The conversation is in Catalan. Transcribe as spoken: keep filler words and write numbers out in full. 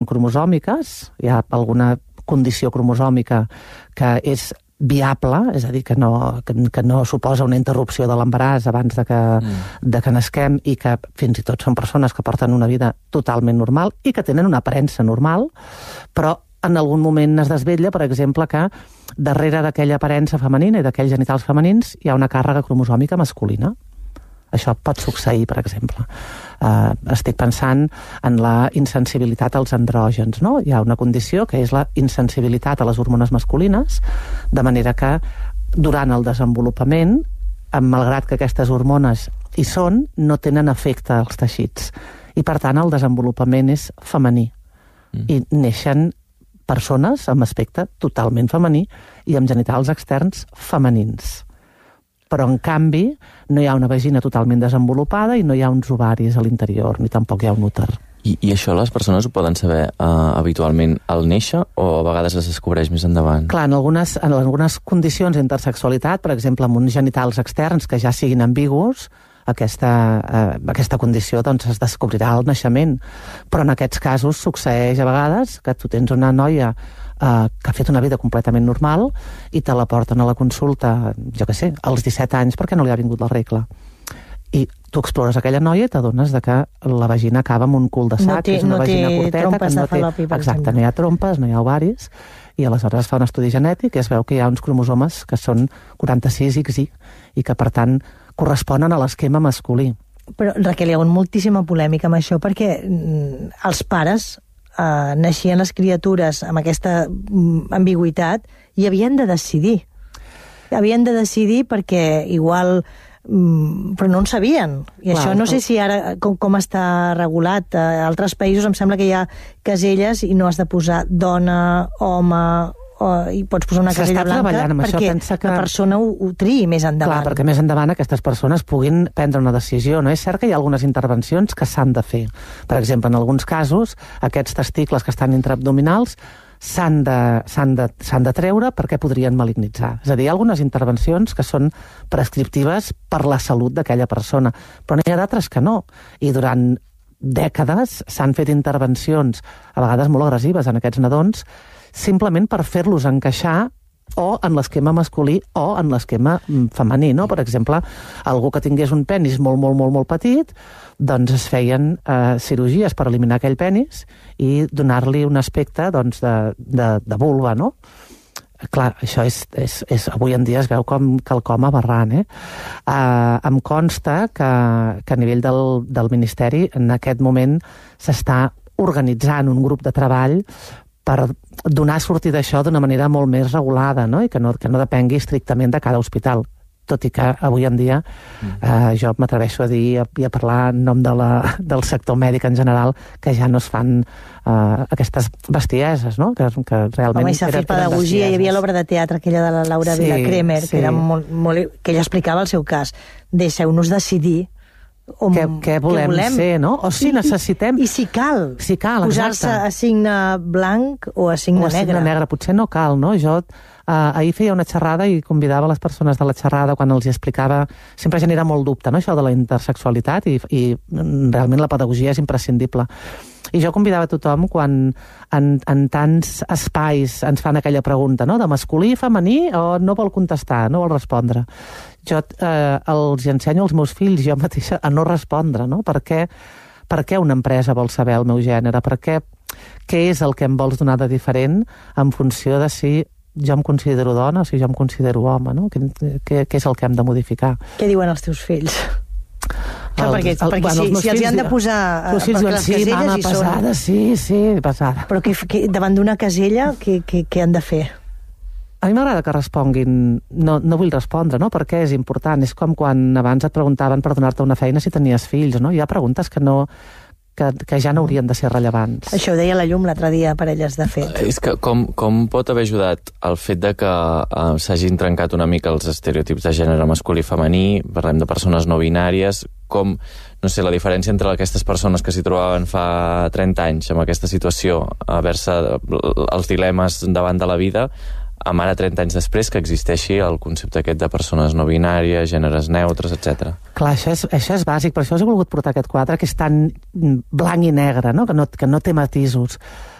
cromosòmiques, hi ha alguna condició cromosòmica que és viable, és a dir, que no, que, que no suposa una interrupció de l'embaràs abans de que, mm. de que nasquem, i que fins i tot són persones que porten una vida totalment normal i que tenen una aparença normal, però en algun moment es desvetlla, per exemple, que darrere d'aquella aparença femenina i d'aquells genitals femenins hi ha una càrrega cromosòmica masculina. Això pot succeir, per exemple. Uh, estic pensant en la insensibilitat als andrògens, no? Hi ha una condició que és la insensibilitat a les hormones masculines, de manera que durant el desenvolupament, malgrat que aquestes hormones hi són, no tenen efecte als teixits. I, per tant, el desenvolupament és femení. Mm. I neixen persones amb aspecte totalment femení i amb genitals externs femenins. Però, en canvi, no hi ha una vagina totalment desenvolupada i no hi ha uns ovaris a l'interior, ni tampoc hi ha un úter. I, i això les persones ho poden saber uh, habitualment al néixer o a vegades es descobreix més endavant? Clar, en algunes, en algunes condicions d'intersexualitat, per exemple, amb uns genitals externs que ja siguin ambigus, aquesta, eh, aquesta condició doncs, es descobrirà al naixement. Però en aquests casos succeeix a vegades que tu tens una noia eh, que ha fet una vida completament normal i te la porten a la consulta, jo què sé, als disset anys perquè no li ha vingut la regla. I tu explores aquella noia i t'adones de que la vagina acaba amb un cul de sac, no té, és una no vagina curteta, trompes que no de falopi, té, exacte, no hi ha trompes, no hi ha ovaris, i aleshores es fa un estudi genètic i es veu que hi ha uns cromosomes que són quaranta-sis ics i i que, per tant, corresponen a l'esquema masculí. Però, Raquel, hi ha hagut moltíssima polèmica amb això perquè mm, els pares eh, naixien les criatures amb aquesta mm, ambigüitat i havien de decidir. Havien de decidir perquè igual... Mm, però no en sabien. I Clar, això no sé si ara com, com està regulat. A altres països em sembla que hi ha caselles i no has de posar dona, home... O, i pots posar una casella blanca perquè això, que... la persona ho, ho triï més endavant. Clar, perquè més endavant aquestes persones puguin prendre una decisió. No és cert que hi ha algunes intervencions que s'han de fer. Per exemple, en alguns casos, aquests testicles que estan intraabdominals s'han de, s'han de, s'han de treure perquè podrien malignitzar. És a dir, hi ha algunes intervencions que són prescriptives per la salut d'aquella persona, però n'hi ha d'altres que no. I durant dècades s'han fet intervencions, a vegades molt agressives en aquests nadons, simplement per fer-los encaixar o en l'esquema masculí o en l'esquema femení, no? Per exemple, algú que tingués un penis molt, molt, molt, molt petit, doncs es feien eh, cirurgies per eliminar aquell penis i donar-li un aspecte doncs, de, de, de vulva, no? Clar, això és, és, és, avui en dia es veu com quelcom aberrant, eh? Uh, em consta que, que a nivell del, del Ministeri en aquest moment s'està organitzant un grup de treball per donar sortida a això d'una manera molt més regulada, no? I que no, que no depengui estrictament de cada hospital. Tot i que avui en dia eh, jo m'atreveixo a dir i a parlar en nom de la, del sector mèdic en general que ja no es fan eh, aquestes bestieses, no? Que, que realment... Home, i s'ha fet pedagogia, hi havia l'obra de teatre aquella de la Laura sí, Vila-Cremer, sí. que, era molt, molt, que ella explicava el seu cas. Deixeu-nos decidir on, què, què, volem què volem ser, no? O si I, necessitem... I, i si cal, si cal posar-se a signe blanc o a signe o a negre. signe negre. Potser no cal, no? Jo uh, ahir feia una xerrada i convidava les persones de la xerrada quan els hi explicava... Sempre genera molt dubte, no?, això de la intersexualitat i, i realment la pedagogia és imprescindible. I jo convidava tothom quan en, en tants espais ens fan aquella pregunta, no?, de masculí, femení, o no vol contestar, no vol respondre. Jo eh, els ensenyo als meus fills, jo mateixa, a no respondre, no? Per què, per què una empresa vol saber el meu gènere? Per què, què és el que em vols donar de diferent en funció de si jo em considero dona o si jo em considero home, no? Què, què, què és el que hem de modificar? Què diuen els teus fills? Clar, el, perquè, el, perquè bueno, si, si els hi han de posar... Els fills diuen, sí, mama, pesada, són... sí, sí, pesada. Però que, que, davant d'una casella, què, què, què han de fer? A mi m'agrada que responguin, no, no vull respondre, no? Perquè és important. És com quan abans et preguntaven per donar-te una feina si tenies fills, no? Hi ha preguntes que no... Que, que ja no haurien de ser rellevants. Això ho deia la Llum l'altre dia, parelles de fet. És que com, com pot haver ajudat el fet de que uh, s'hagin trencat una mica els estereotips de gènere masculí i femení, parlem de persones no binàries, com, no sé, la diferència entre aquestes persones que s'hi trobaven fa trenta anys amb aquesta situació, a veure-se els dilemes davant de la vida, amb ara trenta anys després que existeixi el concepte aquest de persones no binàries, gèneres neutres, etcètera. Clar, això és, això és bàsic, per això us he volgut portar aquest quadre que és tan blanc i negre, no? Que no, que no té matisos.